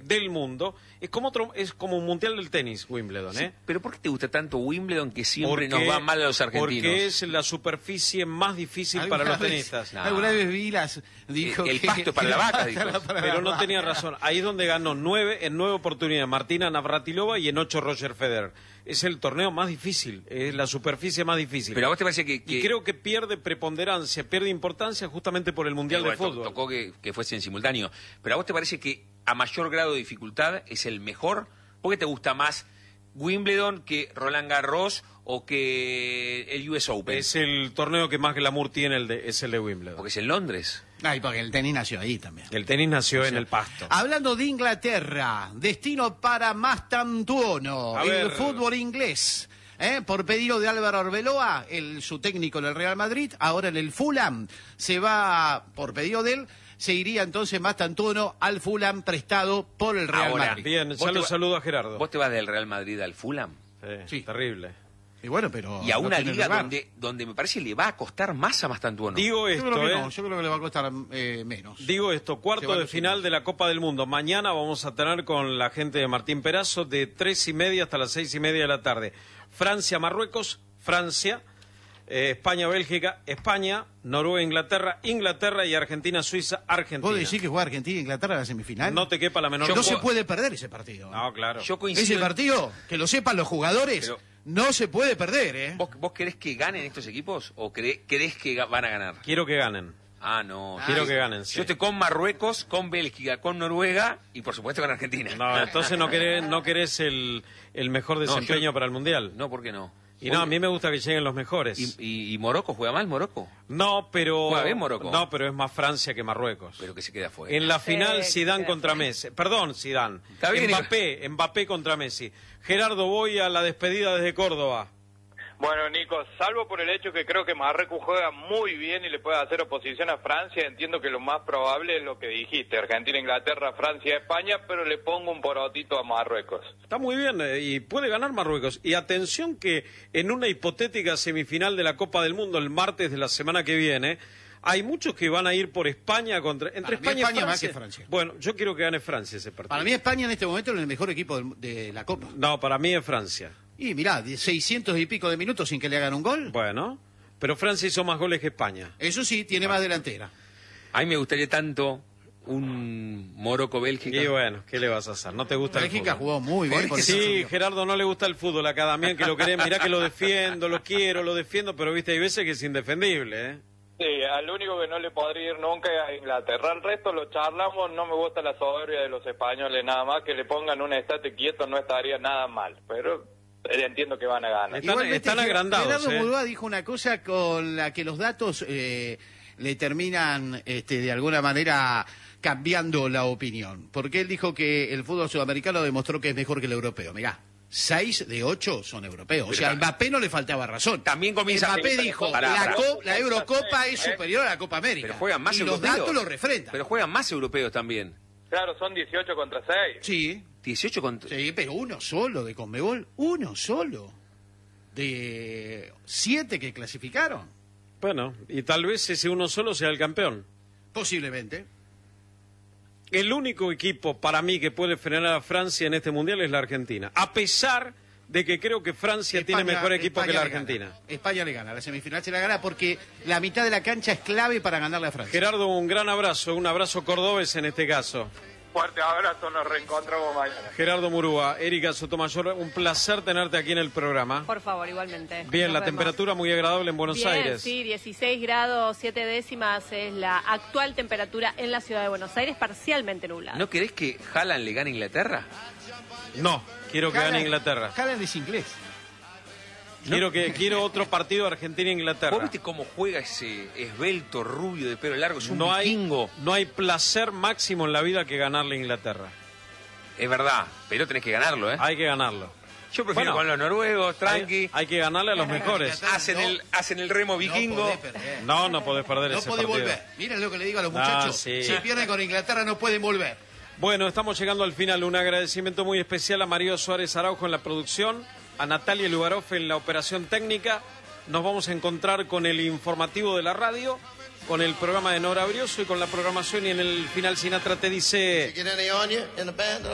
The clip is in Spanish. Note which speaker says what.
Speaker 1: del mundo. Es como un mundial del tenis, Wimbledon, ¿eh?
Speaker 2: Sí, pero ¿por qué te gusta tanto Wimbledon que siempre nos va mal a los argentinos?
Speaker 1: Porque es la superficie más difícil para los tenistas.
Speaker 3: Alguna vez dijo
Speaker 2: el pasto es para la vaca, dijo.
Speaker 1: Pero no tenía razón. Ahí es donde ganó en 9 oportunidades Martina Navratilova y en 8 Roger Federer. Es el torneo más difícil, es la superficie más difícil.
Speaker 2: Pero a vos te parece que...
Speaker 1: Y creo que pierde preponderancia, pierde importancia justamente por el Mundial de Fútbol.
Speaker 2: Tocó que fuese en simultáneo. Pero a vos te parece que a mayor grado de dificultad es el mejor. ¿Por qué te gusta más Wimbledon que Roland Garros o que el US Open?
Speaker 1: Es el torneo que más glamour tiene, es el de Wimbledon.
Speaker 2: Porque es en Londres.
Speaker 3: Ay, porque el tenis nació ahí también.
Speaker 1: El tenis nació en el pasto.
Speaker 3: Hablando de Inglaterra, destino para Mastantuono, el fútbol inglés. Por pedido de Álvaro Arbeloa, su técnico en el Real Madrid, ahora en el Fulham, se va, por pedido de él, se iría entonces Mastantuono al Fulham prestado por el Real Madrid.
Speaker 1: Bien, ya lo saludo a Gerardo.
Speaker 2: ¿Vos te vas del Real Madrid al Fulham?
Speaker 1: Sí, terrible.
Speaker 3: Y bueno, pero
Speaker 2: y a una liga donde me parece le va a costar más a Mastantuono.
Speaker 1: Digo esto,
Speaker 3: yo creo que le va a costar menos.
Speaker 1: Digo esto, cuarto de final de la Copa del Mundo. Mañana vamos a tener con la gente de Martín Perazo de 3:30 hasta las 6:30 de la tarde. Francia-Marruecos, Francia, España-Bélgica, España, Noruega-Inglaterra, Inglaterra y Argentina-Suiza, Argentina.
Speaker 3: ¿Puedo decir que juega Argentina e Inglaterra en la semifinal?
Speaker 1: No te quepa la menor duda.
Speaker 3: No se puede perder ese partido.
Speaker 1: No, claro.
Speaker 3: Ese partido, que lo sepan los jugadores, no se puede perder, ¿eh?
Speaker 2: ¿Vos querés que ganen estos equipos o querés que van a ganar?
Speaker 1: Quiero que ganen.
Speaker 2: Ah, no.
Speaker 1: Quiero que ganen, sí.
Speaker 2: Yo estoy con Marruecos, con Bélgica, con Noruega y por supuesto con Argentina.
Speaker 1: No, entonces no querés el mejor desempeño para el Mundial.
Speaker 2: No, ¿por qué no?
Speaker 1: Y no, a mí me gusta que lleguen los mejores.
Speaker 2: ¿Y Morocco juega mal, Morocco?
Speaker 1: No, pero...
Speaker 2: ¿Juega bien Morocco?
Speaker 1: No, pero es más Francia que Marruecos.
Speaker 2: Pero que se queda fuera.
Speaker 1: En la final, Zidane contra Messi. Perdón, Zidane.
Speaker 2: Está bien,
Speaker 1: Mbappé contra Messi. Gerardo, voy a la despedida desde Córdoba.
Speaker 4: Bueno, Nico, salvo por el hecho que creo que Marruecos juega muy bien y le puede hacer oposición a Francia, entiendo que lo más probable es lo que dijiste, Argentina, Inglaterra, Francia, España, pero le pongo un porotito a Marruecos.
Speaker 1: Está muy bien y puede ganar Marruecos. Y atención que en una hipotética semifinal de la Copa del Mundo el martes de la semana que viene, hay muchos que van a ir por España entre España y Francia.
Speaker 3: Más que Francia.
Speaker 1: Bueno, yo quiero que gane Francia ese partido.
Speaker 3: Para mí España en este momento es el mejor equipo de la Copa.
Speaker 1: No, para mí es Francia.
Speaker 3: Y mirá, 600 y pico de minutos sin que le hagan un gol.
Speaker 1: Bueno, pero Francia hizo más goles que España.
Speaker 3: Eso sí, tiene más delantera.
Speaker 2: A mí me gustaría tanto un Morocco-Bélgica.
Speaker 1: Y bueno, ¿qué le vas a hacer? ¿No te gusta
Speaker 3: Bélgica
Speaker 1: el fútbol?
Speaker 3: jugó muy bien.
Speaker 1: Sí, Gerardo no le gusta el fútbol acá Damián, que lo querés, mirá que lo defiendo, lo quiero, lo defiendo, pero viste, hay veces que es indefendible, ¿eh?
Speaker 4: Sí, al único que no le podría ir nunca es a Inglaterra. Al resto lo charlamos, no me gusta la soberbia de los españoles, nada más que le pongan un estate quieto no estaría nada mal, pero entiendo que van a ganar.
Speaker 1: Están agrandados.
Speaker 3: Gerardo Murúa dijo una cosa con la que los datos le terminan de alguna manera cambiando la opinión, porque él dijo que el fútbol sudamericano demostró que es mejor que el europeo. Mirá, 6 de 8 son europeos. O sea, a Mbappé no le faltaba razón.
Speaker 2: También comienza...
Speaker 3: Mbappé dijo, la Eurocopa es superior a la Copa América.
Speaker 2: Pero juegan más
Speaker 3: y
Speaker 2: europeos.
Speaker 3: Los datos lo refrendan.
Speaker 2: Pero juegan más europeos también.
Speaker 4: Claro, son 18 contra 6.
Speaker 3: Sí.
Speaker 2: 18 contra...
Speaker 3: Sí, pero uno solo de Conmebol. Uno solo. De 7 que clasificaron.
Speaker 1: Bueno, y tal vez ese uno solo sea el campeón.
Speaker 3: Posiblemente.
Speaker 1: El único equipo para mí que puede frenar a Francia en este Mundial es la Argentina. A pesar de que creo que Francia tiene mejor equipo que la Argentina.
Speaker 3: España le gana, la semifinal se la gana porque la mitad de la cancha es clave para ganarle a Francia.
Speaker 1: Gerardo, un gran abrazo, un abrazo cordobés en este caso.
Speaker 4: Fuerte abrazo, nos reencontramos mañana.
Speaker 1: Gerardo Murúa, Erika Sotomayor, un placer tenerte aquí en el programa.
Speaker 5: Por favor, igualmente.
Speaker 1: Bien, la temperatura muy agradable en Buenos Aires.
Speaker 5: Sí, 16 grados 7 décimas es la actual temperatura en la ciudad de Buenos Aires, parcialmente nublada.
Speaker 2: ¿No querés que Haaland le gane a Inglaterra?
Speaker 1: No, quiero que gane Inglaterra.
Speaker 3: Haaland es inglés.
Speaker 1: Quiero otro partido Argentina-Inglaterra.
Speaker 2: ¿Vos viste cómo juega ese esbelto rubio de pelo largo? Es un
Speaker 1: no
Speaker 2: vikingo.
Speaker 1: No hay placer máximo en la vida que ganarle a Inglaterra.
Speaker 2: Es verdad, pero tenés que ganarlo, ¿eh?
Speaker 1: Hay que ganarlo.
Speaker 2: Yo prefiero con los noruegos, tranqui.
Speaker 1: Hay que ganarle a los mejores.
Speaker 2: Hacen el remo vikingo.
Speaker 1: No podés perder ese partido.
Speaker 3: No podés volver. Miren lo que le digo a los muchachos.
Speaker 1: Sí.
Speaker 3: Si pierden con Inglaterra no pueden volver.
Speaker 1: Bueno, estamos llegando al final. Un agradecimiento muy especial a Mario Suárez Araujo en la producción, a Natalia Lubarov en la operación técnica. Nos vamos a encontrar con el informativo de la radio, con el programa de Nora Brioso y con la programación, y en el final Sinatra te dice...